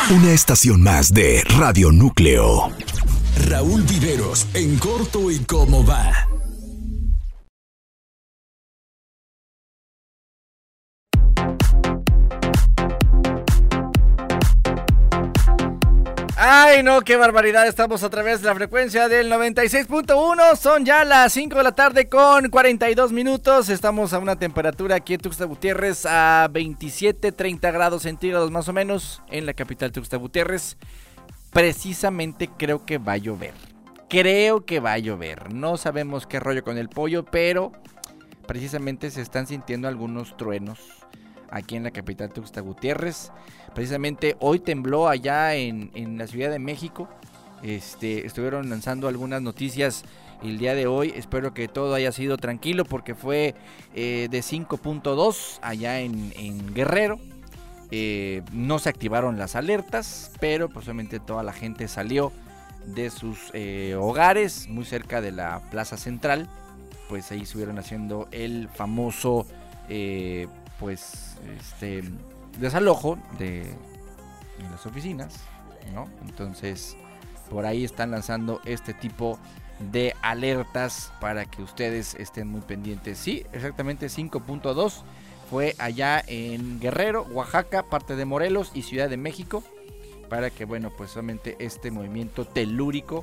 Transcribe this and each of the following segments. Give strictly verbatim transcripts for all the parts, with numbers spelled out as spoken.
Una estación más de Radio Núcleo. Raúl Viveros, en corto y cómo va. Ay, no, qué barbaridad, estamos a través de la frecuencia del noventa y seis punto uno, son ya las cinco de la tarde con cuarenta y dos minutos, estamos a una temperatura aquí en Tuxtla Gutiérrez a veintisiete, treinta grados centígrados más o menos en la capital Tuxtla Gutiérrez. Precisamente creo que va a llover, creo que va a llover, no sabemos qué rollo con el pollo, pero precisamente se están sintiendo algunos truenos aquí en la capital Tuxtla Gutiérrez. Precisamente hoy tembló allá en, en la Ciudad de México. Este, estuvieron lanzando algunas noticias el día de hoy. Espero que todo haya sido tranquilo porque fue eh, de cinco punto dos allá en, en Guerrero. Eh, no se activaron las alertas, pero pues obviamente toda la gente salió de sus eh, hogares muy cerca de la Plaza Central. Pues ahí estuvieron haciendo el famoso eh, pues este desalojo de, de las oficinas, ¿no? Entonces por ahí están lanzando este tipo de alertas para que ustedes estén muy pendientes. Sí, exactamente cinco punto dos fue allá en Guerrero, Oaxaca, parte de Morelos y Ciudad de México, para que bueno, pues solamente este movimiento telúrico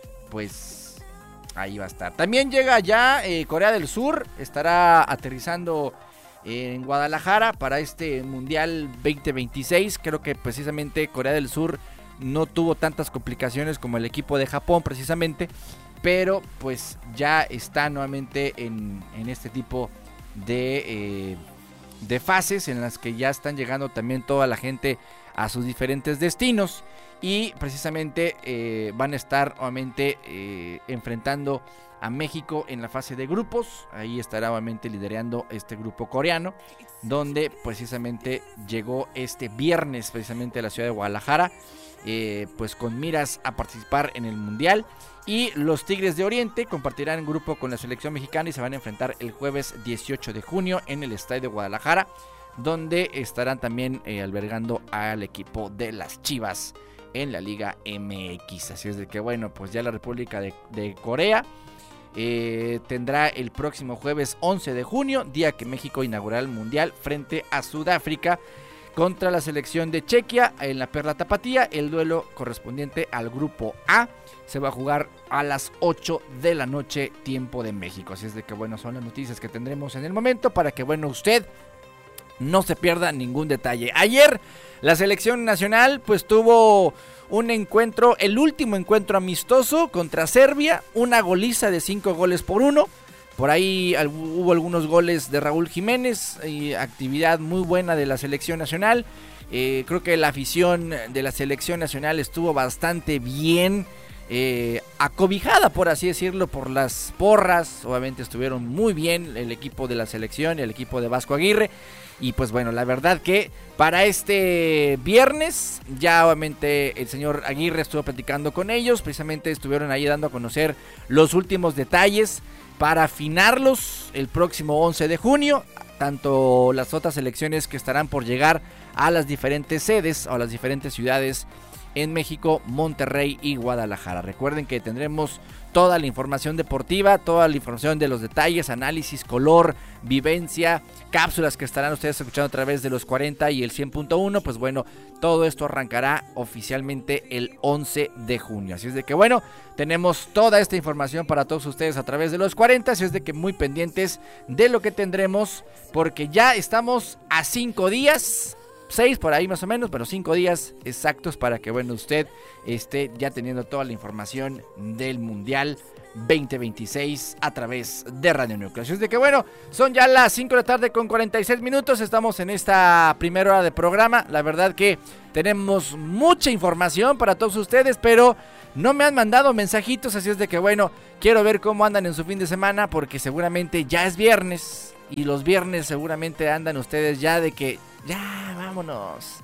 pues ahí va a estar. También llega ya eh, Corea del Sur, estará aterrizando en Guadalajara para este Mundial veinte veintiséis. Creo que precisamente Corea del Sur no tuvo tantas complicaciones como el equipo de Japón precisamente, pero pues ya está nuevamente en, en este tipo de, eh, de fases en las que ya están llegando también toda la gente a sus diferentes destinos y precisamente eh, van a estar nuevamente eh, enfrentando a México en la fase de grupos. Ahí estará obviamente liderando este grupo coreano, donde precisamente llegó este viernes precisamente a la ciudad de Guadalajara, eh, pues con miras a participar en el Mundial. Y los Tigres de Oriente compartirán grupo con la selección mexicana y se van a enfrentar el jueves dieciocho de junio en el estadio de Guadalajara, donde estarán también eh, albergando al equipo de las Chivas en la Liga M X. Así es de que bueno, pues ya la República de, de Corea Eh, tendrá el próximo jueves once de junio, día que México inaugurará el Mundial frente a Sudáfrica contra la selección de Chequia en la Perla Tapatía. El duelo correspondiente al grupo A se va a jugar a las ocho de la noche, tiempo de México. Así es de que bueno, son las noticias que tendremos en el momento para que bueno, usted no se pierda ningún detalle. Ayer la selección nacional pues tuvo un encuentro, el último encuentro amistoso contra Serbia, una goliza de cinco goles por uno. Por ahí hubo algunos goles de Raúl Jiménez, y actividad muy buena de la selección nacional. Eh, creo que la afición de la selección nacional estuvo bastante bien eh, acobijada, por así decirlo, por las porras. Obviamente estuvieron muy bien el equipo de la selección, el equipo de Vasco Aguirre. Y pues bueno, la verdad que para este viernes ya obviamente el señor Aguirre estuvo platicando con ellos. Precisamente estuvieron ahí dando a conocer los últimos detalles para afinarlos el próximo once de junio. Tanto las otras selecciones que estarán por llegar a las diferentes sedes o a las diferentes ciudades en México, Monterrey y Guadalajara. Recuerden que tendremos toda la información deportiva, toda la información de los detalles, análisis, color, vivencia, cápsulas que estarán ustedes escuchando a través de los cuarenta y el cien punto uno. Pues bueno, todo esto arrancará oficialmente el once de junio. Así es de que bueno, tenemos toda esta información para todos ustedes a través de los cuarenta. Así es de que muy pendientes de lo que tendremos, porque ya estamos a cinco días, seis por ahí más o menos, pero cinco días exactos para que bueno, usted esté ya teniendo toda la información del Mundial veinte veintiséis a través de Radio Núcleo. Así es de que bueno, son ya las cinco de la tarde con cuarenta y seis minutos, estamos en esta primera hora de programa. La verdad que tenemos mucha información para todos ustedes, pero no me han mandado mensajitos, así es de que bueno, quiero ver cómo andan en su fin de semana, porque seguramente ya es viernes, y los viernes seguramente andan ustedes ya de que ya, vámonos.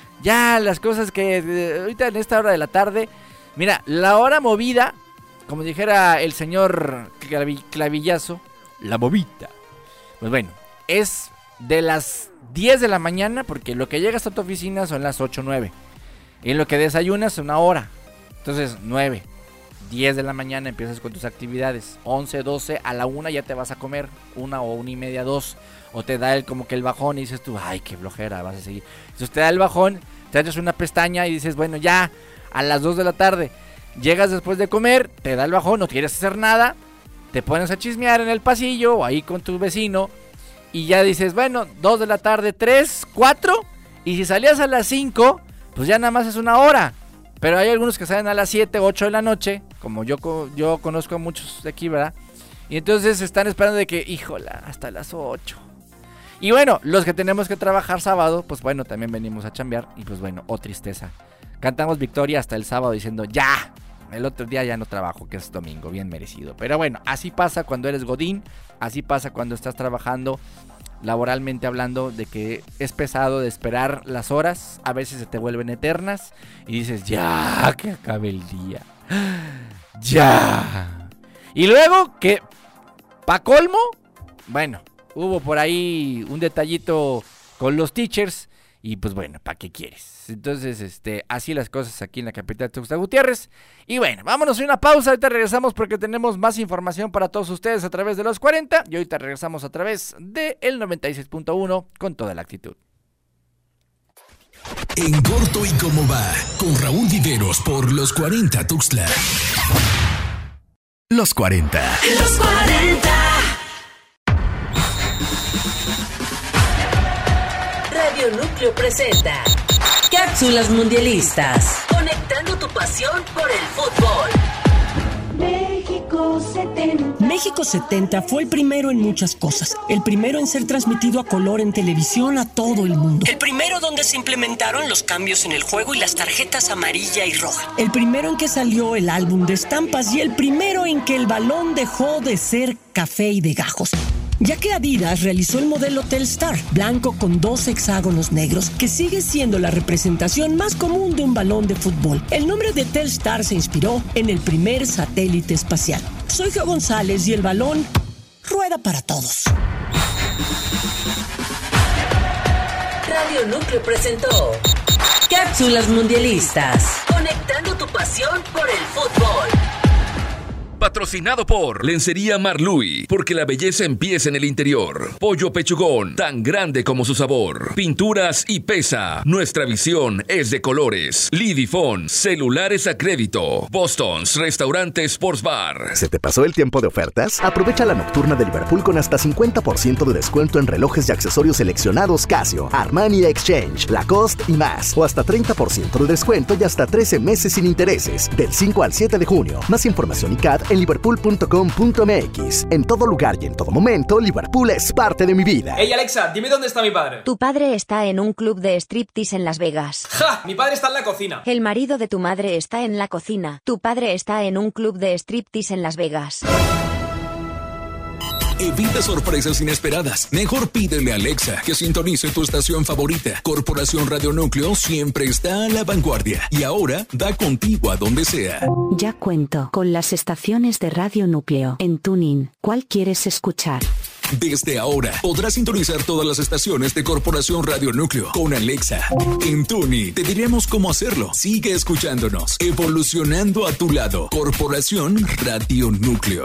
Ya las cosas que de, ahorita en esta hora de la tarde. Mira, la hora movida, como dijera el señor Clavi, Clavillazo, la movita. Pues bueno, es de las diez de la mañana, porque lo que llega hasta tu oficina son las ocho o nueve. Y en lo que desayunas, una hora. Entonces, nueve, diez de la mañana empiezas con tus actividades. once, doce, a la una ya te vas a comer. Una o una y media, dos. O te da el como que el bajón y dices tú, ay, qué flojera, vas a seguir. Entonces te da el bajón, te echas una pestaña y dices, bueno, ya, a las dos de la tarde. Llegas después de comer, te da el bajón, no quieres hacer nada. Te pones a chismear en el pasillo o ahí con tu vecino. Y ya dices, bueno, dos de la tarde, tres, cuatro. Y si salías a las cinco, pues ya nada más es una hora. Pero hay algunos que salen a las siete, ocho de la noche, como yo, yo conozco a muchos de aquí, ¿verdad? Y entonces están esperando de que, híjola, hasta las ocho. Y bueno, los que tenemos que trabajar sábado, pues bueno, también venimos a chambear. Y pues bueno, oh tristeza. Cantamos victoria hasta el sábado diciendo, ya, el otro día ya no trabajo, que es domingo, bien merecido. Pero bueno, así pasa cuando eres godín, así pasa cuando estás trabajando laboralmente hablando, de que es pesado de esperar las horas, a veces se te vuelven eternas y dices, ya, que acabe el día, ya. Y luego, que pa' colmo, bueno, hubo por ahí un detallito con los teachers y pues bueno, ¿para qué quieres? Entonces, este, así las cosas aquí en la capital de Tuxtla Gutiérrez. Y bueno, vámonos a una pausa, ahorita regresamos porque tenemos más información para todos ustedes a través de los cuarenta. Y ahorita regresamos a través de el noventa y seis punto uno con toda la actitud. En corto y cómo va, con Raúl Viveros por los cuarenta Tuxtla. Los cuarenta. Los cuarenta. Radio Núcleo presenta Cápsulas Mundialistas, conectando tu pasión por el fútbol. México setenta. México setenta fue el primero en muchas cosas. El primero en ser transmitido a color en televisión a todo el mundo. El primero donde se implementaron los cambios en el juego y las tarjetas amarilla y roja. El primero en que salió el álbum de estampas y el primero en que el balón dejó de ser café y de gajos. Ya que Adidas realizó el modelo Telstar, blanco con dos hexágonos negros, que sigue siendo la representación más común de un balón de fútbol. El nombre de Telstar se inspiró en el primer satélite espacial. Soy Geo González y el balón rueda para todos. Radio Núcleo presentó Cápsulas Mundialistas, conectando tu pasión por el fútbol. Patrocinado por Lencería Marluy, porque la belleza empieza en el interior. Pollo Pechugón, tan grande como su sabor. Pinturas y Pesa, nuestra visión es de colores. Lidifón, celulares a crédito. Boston's, restaurante Sports Bar. ¿Se te pasó el tiempo de ofertas? Aprovecha la nocturna de Liverpool con hasta cincuenta por ciento de descuento en relojes y accesorios seleccionados Casio, Armani Exchange, Lacoste y más. O hasta treinta por ciento de descuento y hasta trece meses sin intereses. Del cinco al siete de junio. Más información y C A D en liverpool punto com punto m x. En todo lugar y en todo momento, Liverpool es parte de mi vida. Hey Alexa, dime dónde está mi padre. Tu padre está en un club de striptease en Las Vegas. ¡Ja! Mi padre está en la cocina. El marido de tu madre está en la cocina. Tu padre está en un club de striptease en Las Vegas. Evita sorpresas inesperadas. Mejor pídele a Alexa que sintonice tu estación favorita. Corporación Radio Núcleo siempre está a la vanguardia y ahora da contigo a donde sea. Ya cuento con las estaciones de Radio Núcleo en TuneIn. ¿Cuál quieres escuchar? Desde ahora podrás sintonizar todas las estaciones de Corporación Radio Núcleo con Alexa. En TuneIn te diremos cómo hacerlo. Sigue escuchándonos, evolucionando a tu lado. Corporación Radio Núcleo.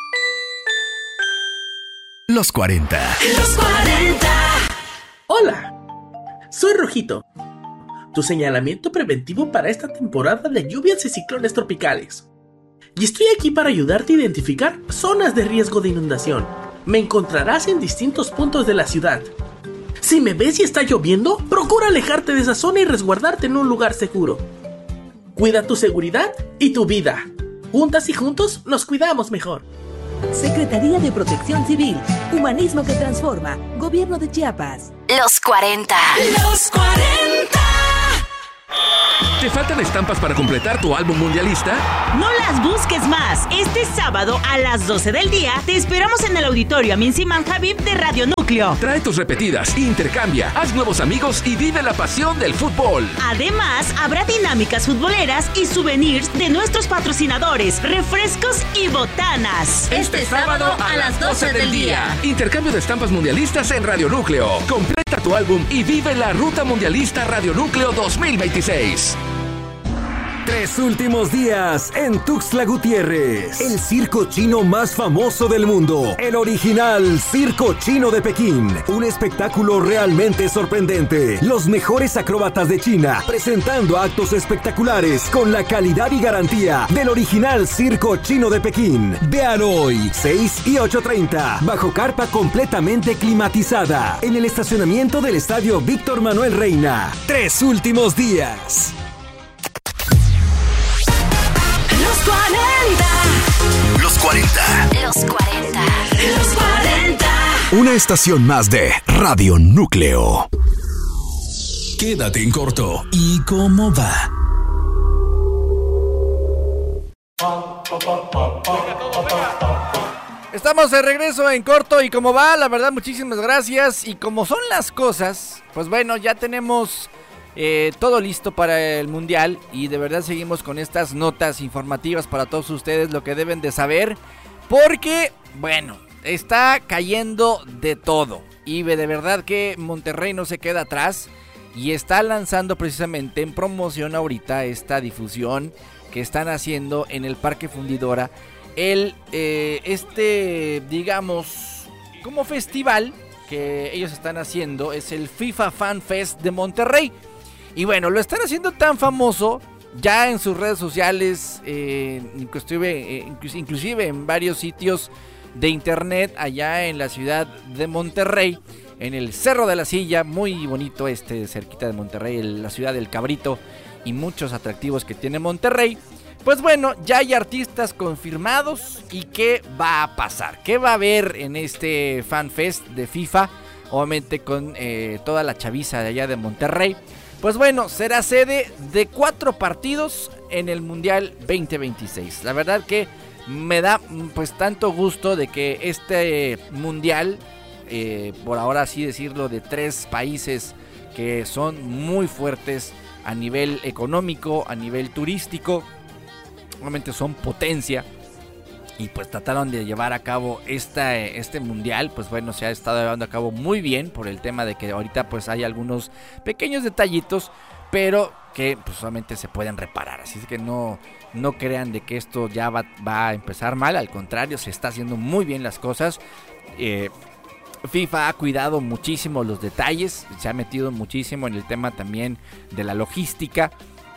Los cuarenta. Los cuarenta. Hola, soy Rojito, tu señalamiento preventivo para esta temporada de lluvias y ciclones tropicales. Y estoy aquí para ayudarte a identificar zonas de riesgo de inundación. Me encontrarás en distintos puntos de la ciudad. Si me ves y está lloviendo, procura alejarte de esa zona y resguardarte en un lugar seguro. Cuida tu seguridad y tu vida. Juntas y juntos nos cuidamos mejor. Secretaría de Protección Civil, Humanismo que Transforma, Gobierno de Chiapas. Los cuarenta. Los cuarenta. ¿Te faltan estampas para completar tu álbum mundialista? No las busques más. Este sábado a las doce del día te esperamos en el auditorio Amin Siman Habib de Radio Núcleo. Trae tus repetidas, intercambia, haz nuevos amigos y vive la pasión del fútbol. Además, habrá dinámicas futboleras y souvenirs de nuestros patrocinadores, refrescos y botanas. Este sábado a las doce del día. Intercambio de estampas mundialistas en Radio Núcleo. Completa tu álbum y vive la Ruta Mundialista Radio Núcleo dos mil veintiséis. Tres últimos días en Tuxtla Gutiérrez. El circo chino más famoso del mundo. El original Circo Chino de Pekín. Un espectáculo realmente sorprendente. Los mejores acróbatas de China presentando actos espectaculares con la calidad y garantía del original Circo Chino de Pekín. Vean hoy, seis y ocho treinta, bajo carpa completamente climatizada, en el estacionamiento del Estadio Víctor Manuel Reina. Tres últimos días. Los cuarenta. Los cuarenta. Los cuarenta. Los cuarenta. Una estación más de Radio Núcleo. Quédate en corto. ¿Y cómo va? Estamos de regreso en corto y como va, la verdad, muchísimas gracias. Y como son las cosas, pues bueno, ya tenemos eh, todo listo para el Mundial. Y de verdad seguimos con estas notas informativas para todos ustedes, lo que deben de saber. Porque, bueno, está cayendo de todo. Y de verdad que Monterrey no se queda atrás. Y está lanzando precisamente en promoción ahorita esta difusión que están haciendo en el Parque Fundidora. El, eh, este, digamos, como festival que ellos están haciendo es el FIFA Fan Fest de Monterrey. Y bueno, lo están haciendo tan famoso ya en sus redes sociales, eh, inclusive, eh, inclusive en varios sitios de internet allá en la ciudad de Monterrey, en el Cerro de la Silla, muy bonito este, cerquita de Monterrey, el, la ciudad del Cabrito y muchos atractivos que tiene Monterrey. Pues bueno, ya hay artistas confirmados. ¿Y qué va a pasar? ¿Qué va a haber en este Fan Fest de FIFA? Obviamente con eh, toda la chaviza de allá de Monterrey. Pues bueno, será sede de cuatro partidos en el Mundial veinte veintiséis. La verdad que me da pues tanto gusto de que este Mundial, eh, por ahora así decirlo, de tres países que son muy fuertes a nivel económico, a nivel turístico, obviamente son potencia, y pues trataron de llevar a cabo esta, este mundial. Pues bueno, se ha estado llevando a cabo muy bien por el tema de que ahorita pues hay algunos pequeños detallitos, pero que pues solamente se pueden reparar, así que no, no crean de que esto ya va, va a empezar mal, al contrario, se está haciendo muy bien las cosas. eh, FIFA ha cuidado muchísimo los detalles, se ha metido muchísimo en el tema también de la logística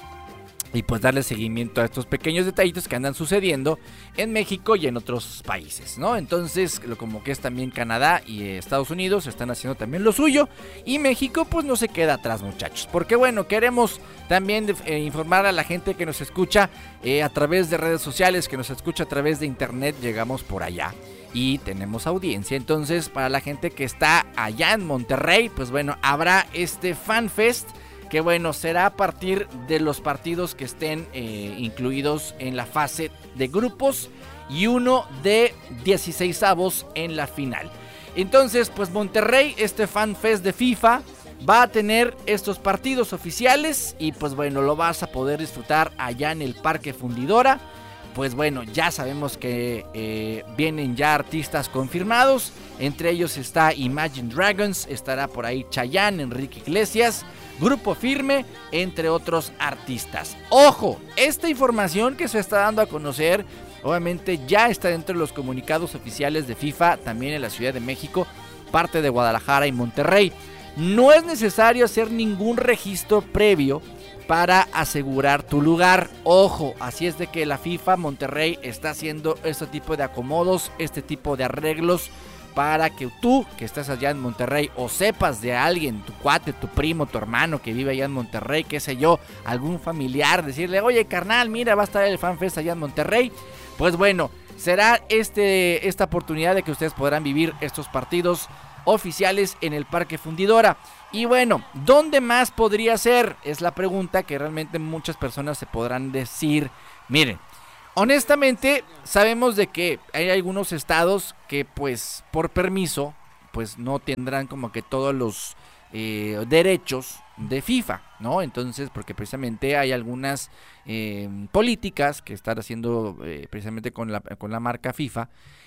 y pues darle seguimiento a estos pequeños detallitos que andan sucediendo en México y en otros países, ¿no? Entonces, como que es también Canadá y Estados Unidos están haciendo también lo suyo, y México pues no se queda atrás, muchachos, porque bueno, queremos también eh, informar a la gente que nos escucha eh, a través de redes sociales, que nos escucha a través de internet, llegamos por allá y tenemos audiencia. Entonces, para la gente que está allá en Monterrey, pues bueno, habrá este Fan Fest, que bueno, será a partir de los partidos que estén eh, incluidos en la fase de grupos y uno de dieciseisavos en la final. Entonces, pues Monterrey, este Fan Fest de FIFA, va a tener estos partidos oficiales y pues bueno, lo vas a poder disfrutar allá en el Parque Fundidora. Pues bueno, ya sabemos que eh, vienen ya artistas confirmados, entre ellos está Imagine Dragons, estará por ahí Chayanne, Enrique Iglesias, Grupo Firme, entre otros artistas. Ojo, esta información que se está dando a conocer, obviamente ya está dentro de los comunicados oficiales de FIFA, también en la Ciudad de México, parte de Guadalajara y Monterrey. No es necesario hacer ningún registro previo para asegurar tu lugar. Ojo, así es de que la FIFA Monterrey está haciendo este tipo de acomodos, este tipo de arreglos, para que tú que estás allá en Monterrey o sepas de alguien, tu cuate, tu primo, tu hermano que vive allá en Monterrey, qué sé yo, algún familiar, decirle, oye carnal, mira, va a estar el Fan Fest allá en Monterrey. Pues bueno, será este, esta oportunidad de que ustedes podrán vivir estos partidos oficiales en el Parque Fundidora. Y bueno, ¿dónde más podría ser? Es la pregunta que realmente muchas personas se podrán decir. Miren, honestamente sabemos de que hay algunos estados que pues por permiso pues no tendrán como que todos los eh, derechos de FIFA, ¿no? Entonces, porque precisamente hay algunas eh, políticas que están haciendo eh, precisamente con la, con la marca FIFA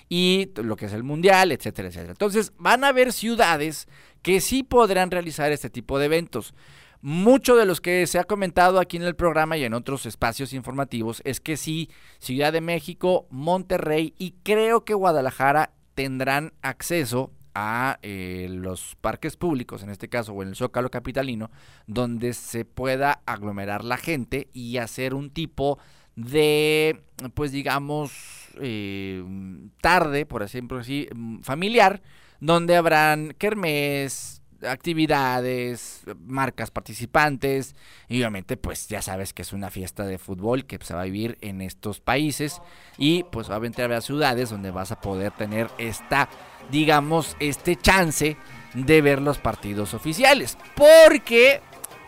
y lo que es el mundial, etcétera, etcétera. Entonces van a haber ciudades que sí podrán realizar este tipo de eventos. mucho de los que se ha comentado aquí en el programa y en otros espacios informativos es que sí, Ciudad de México, Monterrey y creo que Guadalajara tendrán acceso a eh, los parques públicos, en este caso, o en el Zócalo capitalino, donde se pueda aglomerar la gente y hacer un tipo de, pues digamos, eh, tarde, por ejemplo, así, familiar, donde habrán kermés, actividades, marcas participantes y obviamente pues ya sabes que es una fiesta de fútbol que se va a vivir en estos países y pues obviamente habrá ciudades donde vas a poder tener esta, digamos, este chance de ver los partidos oficiales, porque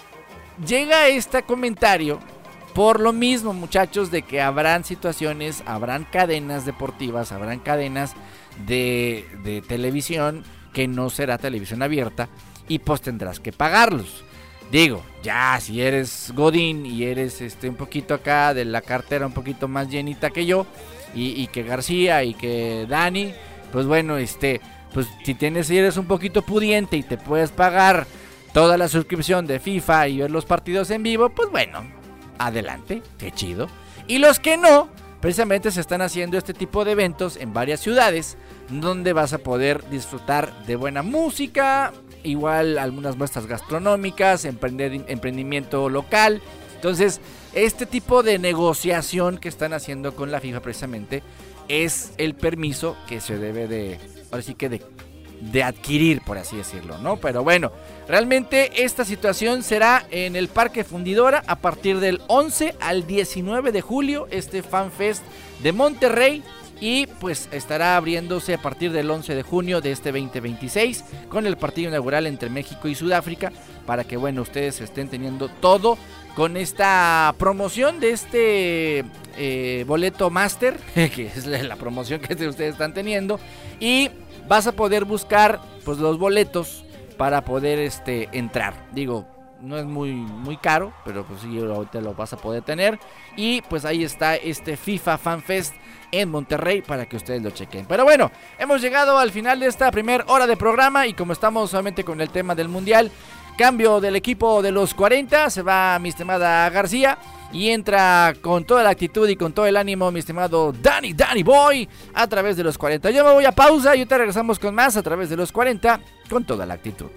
llega este comentario por lo mismo, muchachos, de que habrán situaciones, habrán cadenas deportivas, habrán cadenas de, de televisión que no será televisión abierta y pues tendrás que pagarlos. Digo, ya si eres godín y eres este un poquito acá de la cartera un poquito más llenita que yo y, y que García y que Dani, pues bueno, este, pues si tienes, si eres un poquito pudiente y te puedes pagar toda la suscripción de FIFA y ver los partidos en vivo, pues bueno, adelante, qué chido. Y los que no, precisamente se están haciendo este tipo de eventos en varias ciudades donde vas a poder disfrutar de buena música, igual algunas muestras gastronómicas, emprender, emprendimiento local. Entonces, este tipo de negociación que están haciendo con la FIFA precisamente es el permiso que se debe de, ahora sí que de, de adquirir, por así decirlo, ¿no? Pero bueno, realmente esta situación será en el Parque Fundidora a partir del once al diecinueve de julio, este Fan Fest de Monterrey. Y pues estará abriéndose a partir del once de junio de este veinte veintiséis con el partido inaugural entre México y Sudáfrica, para que bueno, ustedes estén teniendo todo con esta promoción de este eh, boleto Master, que es la promoción que ustedes están teniendo, y vas a poder buscar pues los boletos para poder este entrar. Digo, no es muy muy caro, pero pues sí, ahorita lo vas a poder tener. Y pues ahí está este FIFA Fan Fest en Monterrey para que ustedes lo chequen. Pero bueno, hemos llegado al final de esta primera hora de programa y como estamos solamente con el tema del Mundial, cambio del equipo de los cuarenta, se va mi estimada García y entra con toda la actitud y con todo el ánimo mi estimado Danny, Danny Boy a través de los cuarenta. Yo me voy a pausa y ahorita regresamos con más a través de los cuarenta con toda la actitud.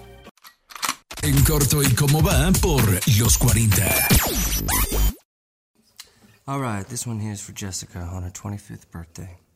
En corto y cómo va por los cuarenta. All right, this one here is for Jessica on her twenty-fifth birthday.